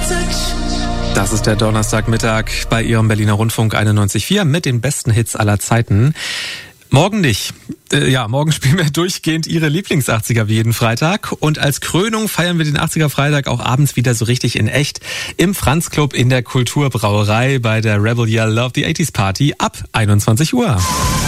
Das ist der Donnerstagmittag bei Ihrem Berliner Rundfunk 91.4 mit den besten Hits aller Zeiten. Morgen nicht. Morgen spielen wir durchgehend Ihre Lieblings-80er wie jeden Freitag. Und als Krönung feiern wir den 80er-Freitag auch abends wieder so richtig in echt im Franz-Club in der Kulturbrauerei bei der Rebel Yell Love the 80s Party ab 21 Uhr.